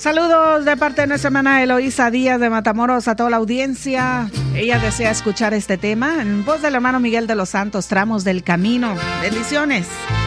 Saludos de parte de nuestra hermana Eloísa Díaz de Matamoros a toda la audiencia. Ella desea escuchar este tema en voz del hermano Miguel de los Santos, Tramos del Camino. Bendiciones.